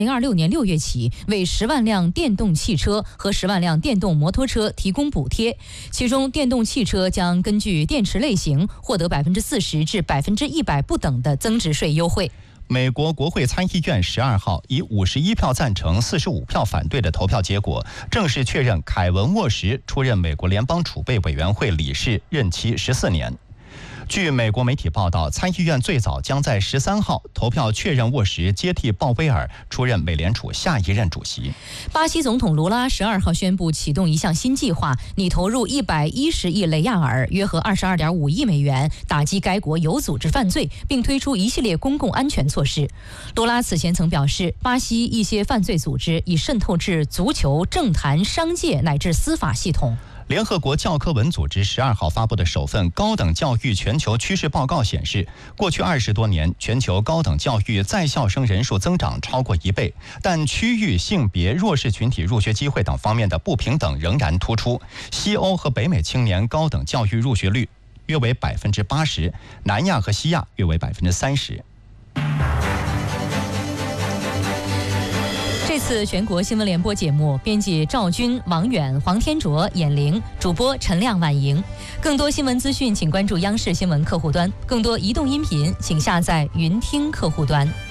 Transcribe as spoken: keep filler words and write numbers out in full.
零二六年六月起，为十万辆电动汽车和十万辆电动摩托车提供补贴，其中电动汽车将根据电池类型获得百分之四十至百分之一百不等的增值税优惠。 美国国会参议院十二号以五十一票赞成、四十五票反对的投票结果，正式确认凯文·沃什出任美国联邦储备委员会理事，任期十四年。据美国媒体报道，参议院最早将在十三号投票确认沃什接替鲍威尔出任美联储下一任主席。 巴西总统卢拉十二号宣布启动一项新计划，拟投入一百一十亿雷亚尔，约合二十二点五亿美元，打击该国有组织犯罪，并推出一系列公共安全措施。卢拉此前曾表示，巴西一些犯罪组织已渗透至足球、政坛、商界乃至司法系统。 联合国教科文组织十二号发布的首份高等教育全球趋势报告显示，过去二十多年，全球高等教育在校生人数增长超过一倍，但区域、性别、弱势群体入学机会等方面的不平等仍然突出。西欧和北美青年高等教育入学率约为百分之八十，南亚和西亚约为百分之三十。 这次全国新闻联播节目，编辑赵军、王远、黄天卓、闫玲，主播陈亮、婉莹。更多新闻资讯，请关注央视新闻客户端；更多移动音频，请下载云听客户端。